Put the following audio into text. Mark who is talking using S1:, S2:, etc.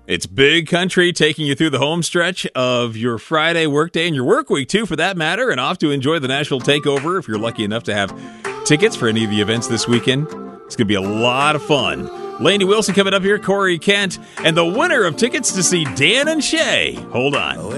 S1: It's Big Country taking you through the home stretch of your Friday workday and your work week, too, for that matter, and off to enjoy the National Takeover if you're lucky enough to have tickets for any of the events this weekend. It's going to be a lot of fun. Lainey Wilson coming up here, Corey Kent, and the winner of tickets to see Dan and Shay. Hold on.